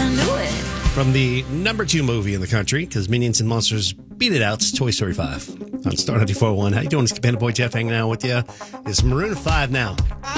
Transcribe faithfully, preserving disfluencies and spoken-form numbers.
knew it. From the number two movie in the country, because Minions and Monsters beat it out, it's Toy Story five. On Star ninety-four point one. How you doing? It's Panda Boy Jeff hanging out with you. It's Maroon five now.